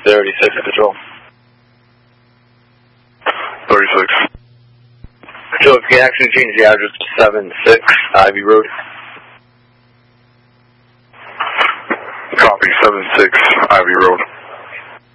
36 Control. 36. Joe, if you can actually change the address to 76 Ivy Road. Copy, 76 Ivy Road.